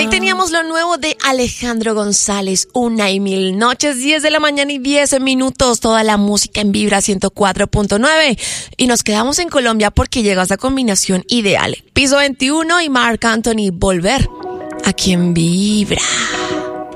Ahí teníamos lo nuevo de Alejandro González, 1:1000 noches, 10 de la mañana y 10 minutos, toda la música en Vibra 104.9. Y nos quedamos en Colombia porque llega esa combinación ideal. Piso 21 y Marc Anthony, Volver, aquí en Vibra.